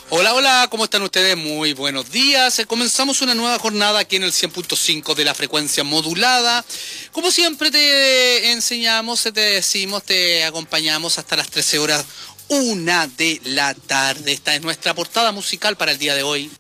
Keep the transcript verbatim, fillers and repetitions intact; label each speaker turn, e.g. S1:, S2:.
S1: Hola, hola, ¿cómo están ustedes? Muy buenos días. Eh, Comenzamos una nueva jornada aquí en el cien punto cinco de la frecuencia modulada. Como siempre te enseñamos, te decimos, te acompañamos hasta las trece horas, una de la tarde. Esta es nuestra portada musical para el día de hoy.